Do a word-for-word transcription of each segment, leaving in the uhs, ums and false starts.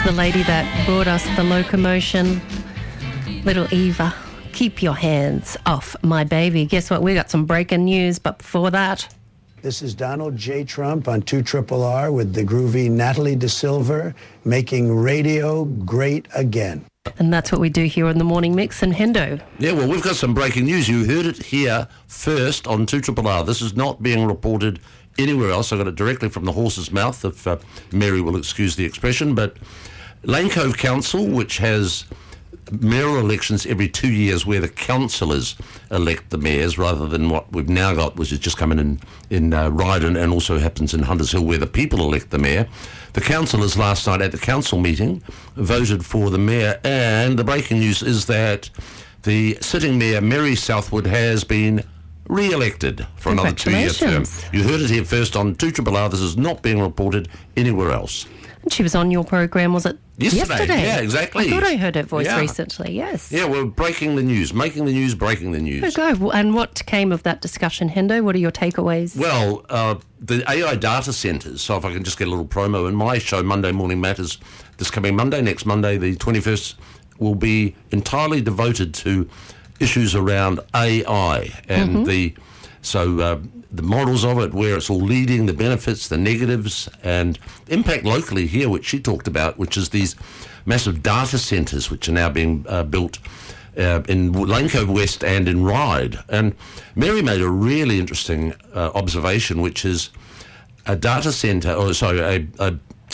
the lady that brought us the locomotion, little Eva. Keep your hands off my baby. Guess what? We got some breaking news, but before that... This is Donald J. Trump on two R R R with the groovy Natalie De Silva, making radio great again. And that's what we do here on the Morning Mix. And Hendo. Yeah, well, we've got some breaking news. You heard it here first on two R R R. This is not being reported anywhere else. I got it directly from the horse's mouth, if uh, Mary will excuse the expression. But Lane Cove Council, which has mayoral elections every two years where the councillors elect the mayors rather than what we've now got, which is just coming in, in uh, Ryden and also happens in Hunters Hill where the people elect the mayor. The councillors last night at the council meeting voted for the mayor, and the breaking news is that the sitting mayor, Mary Southwood, has been re-elected for another two-year term. You heard it here first on two R R R. This is not being reported anywhere else. And she was on your program, was it? Yesterday, Yesterday. yeah, exactly. I thought I heard her voice yeah. recently, yes. Yeah, we're breaking the news, making the news, breaking the news. There you go. And what came of that discussion, Hendo? What are your takeaways? Well, uh, the A I data centres, so if I can just get a little promo in my show, Monday Morning Matters, this coming Monday, next Monday, the twenty-first, will be entirely devoted to issues around A I and mm-hmm. the... So uh, the models of it, where it's all leading, the benefits, the negatives, and impact locally here, which she talked about, which is these massive data centres which are now being uh, built uh, in Lane Cove West and in Ryde. And Mary made a really interesting uh, observation, which is a data centre, or sorry, a, a,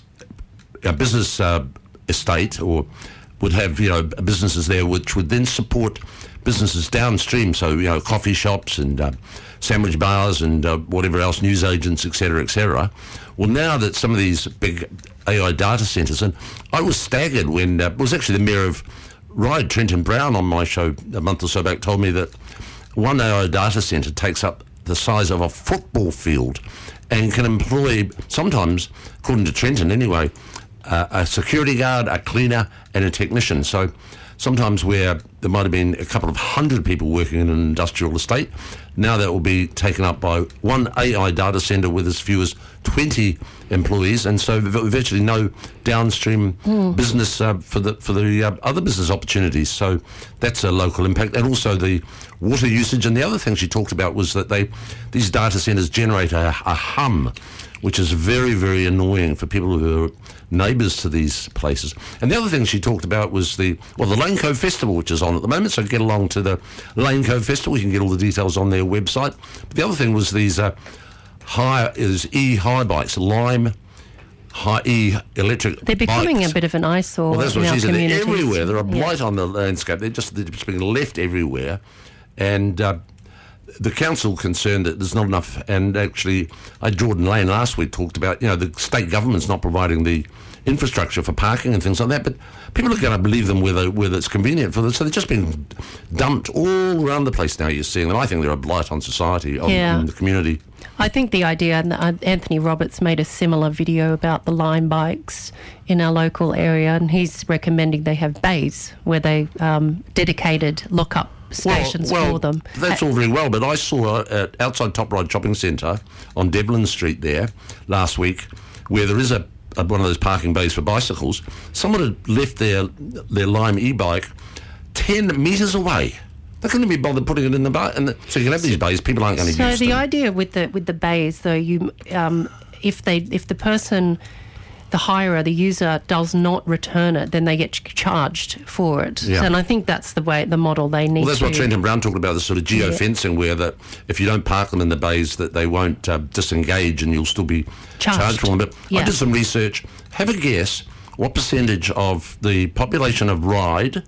a business uh, estate, or would have, you know, businesses there which would then support businesses downstream, so, you know, coffee shops and uh, sandwich bars and uh, whatever else, news agents, et cetera, et cetera. Well, now that some of these big A I data centres, and I was staggered when, uh, it was actually the mayor of Ryde, Trenton Brown, on my show a month or so back, told me that one A I data centre takes up the size of a football field and can employ, sometimes, according to Trenton anyway, uh, a security guard, a cleaner and a technician. So sometimes where there might have been a couple of hundred people working in an industrial estate, now that will be taken up by one A I data centre with as few as twenty employees, and so virtually no downstream mm. business uh, for the for the uh, other business opportunities. So that's a local impact, and also the water usage. And the other thing she talked about was that they these data centres generate a, a hum, which is very, very annoying for people who are neighbours to these places. And the other thing she talked about was the, well, the Lane Cove Festival, which is on at the moment, so get along to the Lane Cove Festival. You can get all the details on their website. But the other thing was these uh, high, is e-high bikes, Lime high e-electric They're becoming bikes. a bit of an eyesore well, that's in what our she said. They're communities. everywhere. They're a blight yeah. on the landscape. They're just, they're just being left everywhere. And... Uh, the council concerned that there's not enough, and actually, I Jordan Lane last week talked about, you know, the state government's not providing the infrastructure for parking and things like that, but people are going to believe them whether whether it's convenient for them, so they're just being dumped all around the place now. You're seeing them. I think they're a blight on society, on, yeah. on the community. I think the idea, and Anthony Roberts made a similar video about the Lime bikes in our local area, and he's recommending they have bays where they um, dedicated lock-up stations well, well, for them. That's all very well, but I saw uh, outside Top Ride Shopping Centre on Devlin Street there last week, where there is a, a one of those parking bays for bicycles. Someone had left their their Lime e-bike ten metres away. They couldn't be bothered putting it in the bar, and the, so you can have these bays. People aren't going to so use them. So the idea with the with the bays, though, you um, if they if the person, the hirer, the user does not return it, then they get ch- charged for it. Yeah. So, and I think that's the way the model they need. Well, that's to... what Trenton Brown talked about, the sort of geo-fencing, yeah. where that if you don't park them in the bays, that they won't uh, disengage and you'll still be charged, charged for them. But yeah. I did some research. Have a guess what percentage of the population of Ryde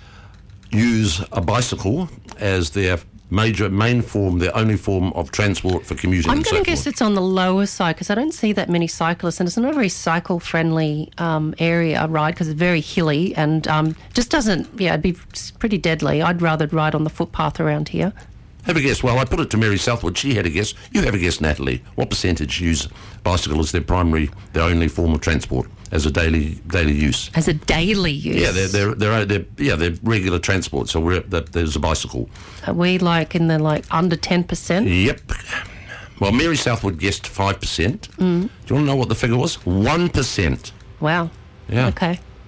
use a bicycle as their major main form, their only form of transport for commuting. I'm and going so to guess forth. it's on the lower side because I don't see that many cyclists, and it's not a very cycle-friendly um, area, right? Because it's very hilly and um, just doesn't. Yeah, it'd be pretty deadly. I'd rather ride on the footpath around here. Have a guess. Well, I put it to Mary Southwood. She had a guess. You have a guess, Natalie. What percentage use bicycle as their primary, their only form of transport as a daily daily use? As a daily use? Yeah, they're they're, they're, they're yeah they're regular transport. So we're there's a bicycle. Are we like in the like under ten percent? Yep. Well, Mary Southwood guessed five percent. Mm. Do you want to know what the figure was? One percent. Wow. Yeah. Okay.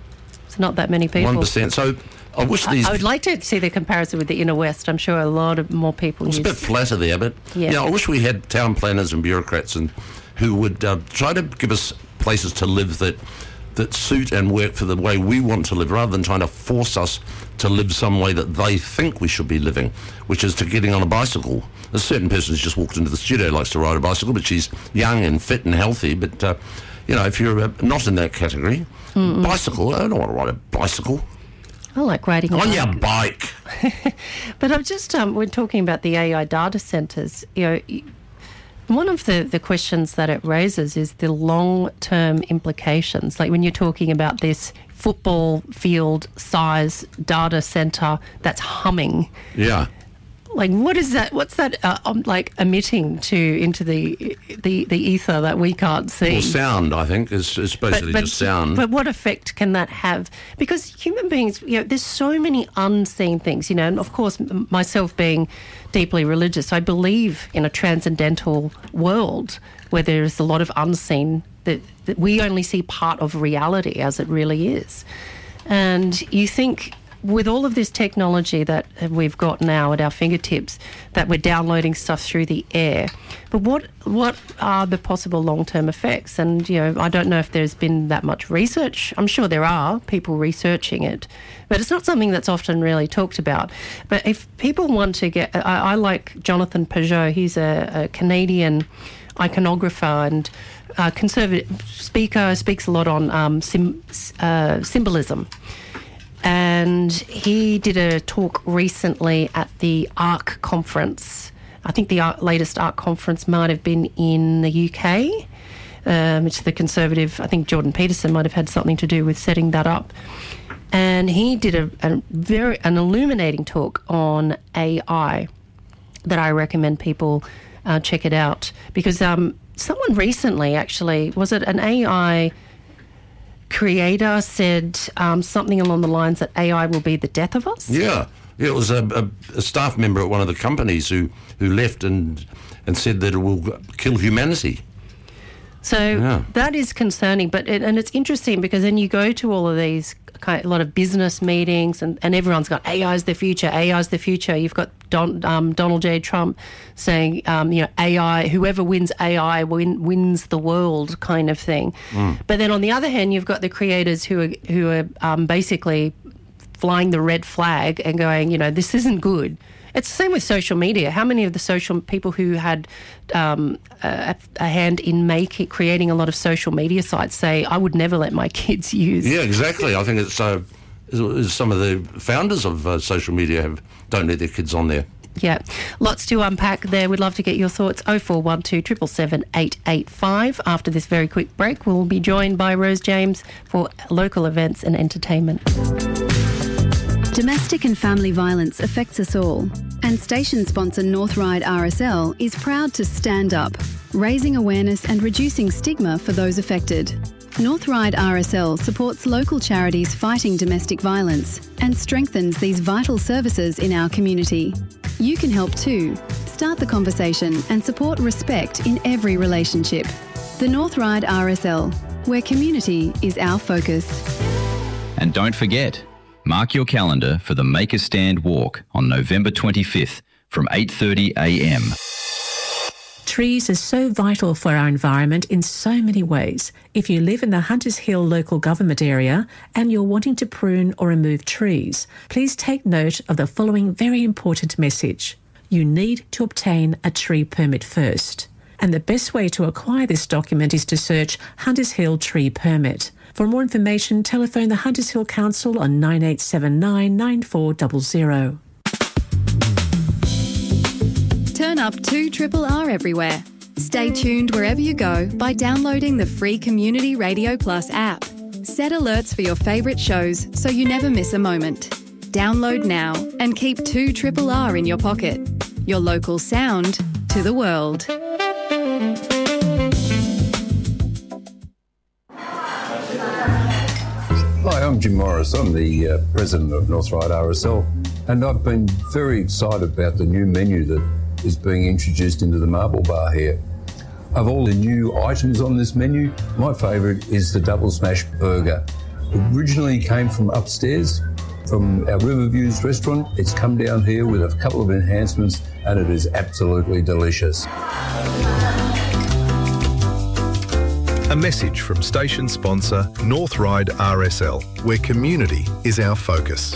It's not that many people. one percent. So I wish these... I, I would like to see the comparison with the inner west. I'm sure a lot of more people It's use... a bit flatter there, but Yeah. you know, I wish we had town planners and bureaucrats and who would uh, try to give us places to live that that suit and work for the way we want to live, rather than trying to force us to live some way that they think we should be living, which is to getting on a bicycle. A certain person who's just walked into the studio likes to ride a bicycle, but she's young and fit and healthy. But, uh, you know, if you're uh, not in that category, Mm-mm. bicycle, I don't want to ride a bicycle. I like riding a on bike. your bike. But I'm just, um, we're talking about the A I data centres. You know, one of the, the questions that it raises is the long-term implications. Like when you're talking about this football field size data centre that's humming. Yeah. Like, what is that? What's that uh, um, like emitting to into the, the the ether that we can't see? Well, sound, I think, is, is basically but, but, just sound. But what effect can that have? Because human beings, you know, there's so many unseen things, you know, and of course, m- myself being deeply religious, I believe in a transcendental world where there's a lot of unseen, that, that we only see part of reality as it really is. And you think, with all of this technology that we've got now at our fingertips, that we're downloading stuff through the air, but what what are the possible long-term effects? And, you know, I don't know if there's been that much research. I'm sure there are people researching it, but it's not something that's often really talked about. But if people want to get... I, I like Jonathan Peugeot. He's a, a Canadian iconographer and uh, conservative speaker, speaks a lot on um, sim, uh, symbolism. And he did a talk recently at the ARC conference. I think the ARC, latest ARC conference might have been in the U K. Um, it's the Conservative, I think Jordan Peterson might have had something to do with setting that up. And he did a, a very an illuminating talk on A I that I recommend people uh, check it out. Because um, someone recently actually, was it an A I creator said um, something along the lines that A I will be the death of us? Yeah. Yeah, it was a, a, a staff member at one of the companies who, who left and and said that it will kill humanity. So yeah. that is concerning, but it, and it's interesting because then you go to all of these kind of, a lot of business meetings and, and everyone's got A I is the future, A I is the future. You've got Don, um, Donald J. Trump saying, um, you know, A I, whoever wins A I win, wins the world kind of thing. Mm. But then on the other hand, you've got the creators who are, who are um, basically flying the red flag and going, you know, this isn't good. It's the same with social media. How many of the social people who had um, a, a hand in making, creating a lot of social media sites say, I would never let my kids use... Yeah, exactly. I think it's, uh, it's some of the founders of uh, social media have don't let their kids on there. Yeah, lots to unpack there. We'd love to get your thoughts. oh four one two, seven seven seven, eight eight five. After this very quick break, we'll be joined by Rose James for local events and entertainment. Domestic and family violence affects us all, and station sponsor North Ryde R S L is proud to stand up, raising awareness and reducing stigma for those affected. North Ryde R S L supports local charities fighting domestic violence and strengthens these vital services in our community. You can help too. Start the conversation and support respect in every relationship. The North Ryde R S L, where community is our focus. And don't forget, mark your calendar for the Make a Stand walk on November twenty-fifth from eight thirty a m. Trees are so vital for our environment in so many ways. If you live in the Hunters Hill local government area and you're wanting to prune or remove trees, please take note of the following very important message. You need to obtain a tree permit first. And the best way to acquire this document is to search Hunters Hill Tree Permit. For more information, telephone the Hunters Hill Council on nine eight seven nine, nine four zero zero. Turn up two R R R everywhere. Stay tuned wherever you go by downloading the free Community Radio Plus app. Set alerts for your favourite shows so you never miss a moment. Download now and keep two R R R in your pocket. Your local sound to the world. Hi, I'm Jim Morris. I'm the uh, president of North Ryde R S L, and I've been very excited about the new menu that is being introduced into the Marble Bar here. Of all the new items on this menu, my favourite is the Double Smash Burger. originally came from upstairs, from our Riverviews restaurant. It's come down here with a couple of enhancements, and it is absolutely delicious. A message from station sponsor North Ryde R S L, where community is our focus.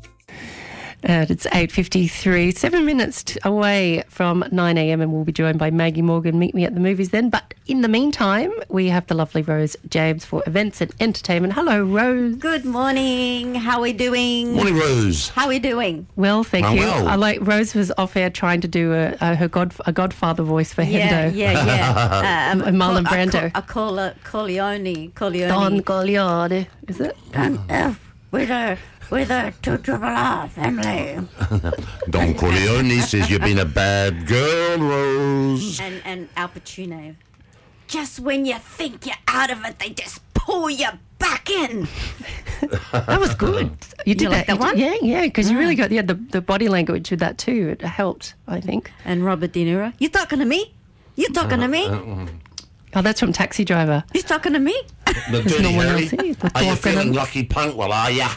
And it's eight fifty-three, seven minutes t- away from nine a.m. and we'll be joined by Maggie Morgan. Meet me at the movies then. But in the meantime, we have the lovely Rose James for events and entertainment. Hello, Rose. Good morning. How are we doing? Morning, Rose. How are we doing? Well, thank Oh, you. well. I like Rose was off air trying to do a, a her god a Godfather voice for Yeah, Hendo. yeah, yeah. Um, And Marlon a, Brando. A, a, Col- Corleone. Corleone. Don Corleone, is it? Don F. With a, with a two triple R family. Don Corleone says you've been a bad girl, Rose. And, and Al Pacino. Just when you think you're out of it, they just pull you back in. That was good. You did You like that you one? did- Yeah, yeah, because you really got yeah the, the body language with that too. It helped, I think. And Robert De Niro. You talking to me? You talking to me? Oh, that's from Taxi Driver. You talking to me? The Dirty no one Harry. else here. The Are you talking feeling of- lucky punk? Well, are ya?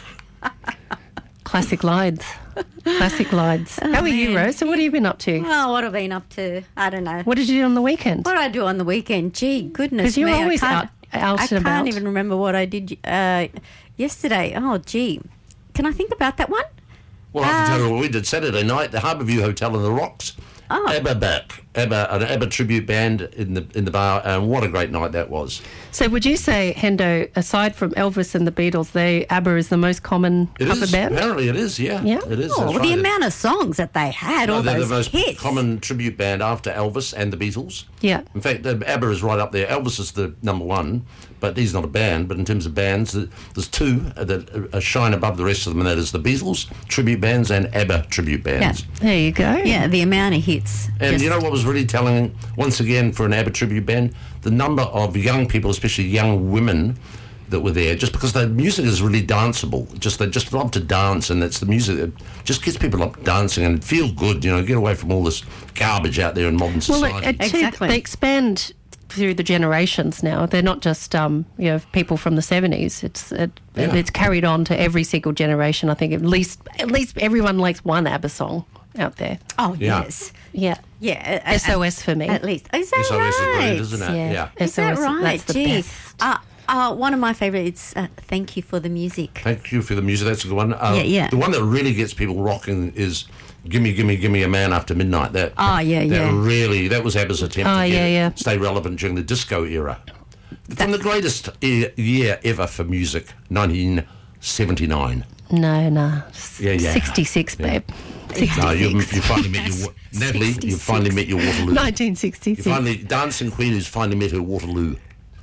Classic lines. Classic lines. How are you, man. Rose? So what have you been up to? Oh, what have I been up to? I don't know. What did you do on the weekend? What did I do on the weekend? Gee, goodness 'Cause you're me. always I can't, out- out I and can't about. even remember what I did uh, yesterday. Oh, gee. Can I think about that one? Well, I can Uh, tell you what we did Saturday night. The Harbourview Hotel in the Rocks. Oh. ABBA back. ABBA, an ABBA tribute band in the in the bar, and what a great night that was. So would you say, Hendo, aside from Elvis and the Beatles, they ABBA is the most common It cover is. band? Apparently it is, yeah. Yeah? It is. Oh, that's well, right. the amount of songs that they had, No, all they're those the most hits. common tribute band after Elvis and the Beatles. Yeah. In fact, uh, ABBA is right up there. Elvis is the number one, but he's not a band. But in terms of bands, uh, there's two that uh, shine above the rest of them, and that is the Beatles tribute bands and ABBA tribute bands. There you go. Yeah, the amount of hits. And Just- you know what was really telling, once again, for an ABBA tribute band? The number of young people, especially young women, that were there, just because the music is really danceable. Just They just love to dance, and it's the music that just gets people up dancing and feel good, you know, get away from all this garbage out there in modern Well, society. it, it, too, Exactly. they expand through the generations now. They're not just um, you know people from the seventies. It's it, Yeah. it's carried on to every single generation. I think at least at least everyone likes one ABBA song out there. Oh, Yeah. yes. Yeah. Yeah. uh, S O S for me. At least. Is that S O S is right? brilliant, isn't it? Yeah. Yeah. Is that S O S, right? that's the Gee. best. Uh, uh, one of my favourites, uh, Thank You for the Music. Thank you for the music. That's a good one. Uh, Yeah, yeah. The one that really gets people rocking is "Gimme, Gimme, Gimme a Man After Midnight." That. Oh, yeah, that yeah. Really, that was ABBA's attempt Oh, to get yeah, it- yeah. stay relevant during the disco era. From the greatest e- year ever for music, nineteen seventy-nine. No, no. Yeah, yeah. sixty-six, babe. No, you, you finally met your Natalie. You finally met your Waterloo. nineteen You sixty-six. finally dancing queen who's finally met her Waterloo.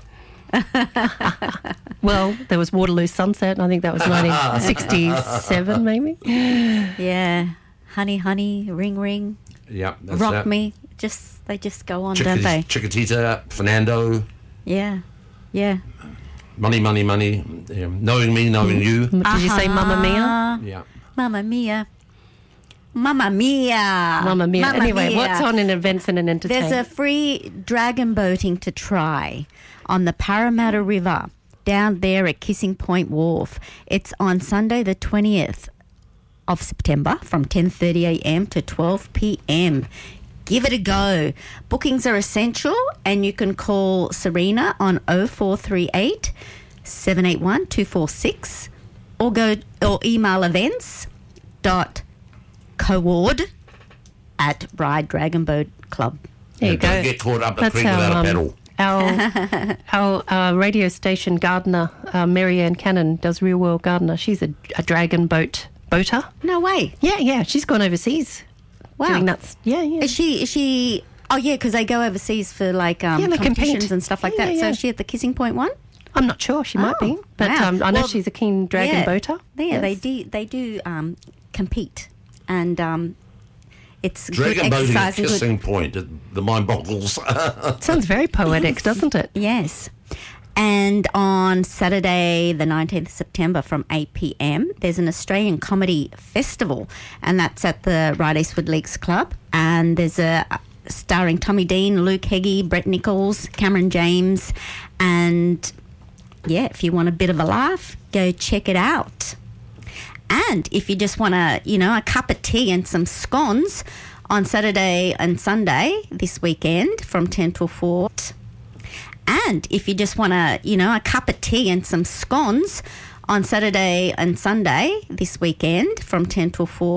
Well, there was Waterloo Sunset, and I think that was nineteen sixty-seven, maybe. Yeah. Honey, honey, ring, ring, Yeah, that's rock that. me. Just They just go on, don't Chiquitita, they? Chiquitita, Fernando, Yeah. Yeah. money, money, money. Yeah. Knowing me, knowing you. Did you say Mamma Mia? Yeah. Mamma Mia. Mamma Mia. Mamma Mia. Mamma Anyway, Mia. what's on in events and in entertainment? There's a free dragon boating to try on the Parramatta River down there at Kissing Point Wharf. It's on Sunday the twentieth of September from ten thirty a m to twelve p m. Give it a go. Bookings are essential, and you can call Serena on oh four three eight, seven eight one, two four six or go or email events dot coord at Ride Dragon Boat Club. There you Don't go. get caught up the That's creek how, without um, a paddle. Our, our uh, radio station gardener, uh, Marianne Cannon, does Real World Gardener. She's a, a dragon boat boater. No way. Yeah, yeah. She's gone overseas. Wow. Doing that. Yeah, yeah. Is she, is she, oh yeah, because they go overseas for like um, Yeah, they compete. competitions and stuff like Yeah, that. yeah, So yeah. is she at the Kissing Point one? I'm not sure. She might Oh, be. But wow. um, I know Well, she's a keen dragon yeah, boater. Yeah, Yes. they do, they do um, compete. And um, it's Dragon good boating at exercise and good. Kissing Point. it- The mind boggles. Sounds very poetic, doesn't it? Yes. And on Saturday, the nineteenth of September from eight p m, there's an Australian Comedy Festival, and that's at the Ryde Eastwood Leagues Club. And there's a starring Tommy Dean, Luke Heggie, Brett Nichols, Cameron James, and yeah, if you want a bit of a laugh, go check it out. And if you just want a, you know, a cup of tea and some scones on Saturday and Sunday this weekend from ten till four. And if you just want a, you know, a cup of tea and some scones on Saturday and Sunday this weekend from ten till four.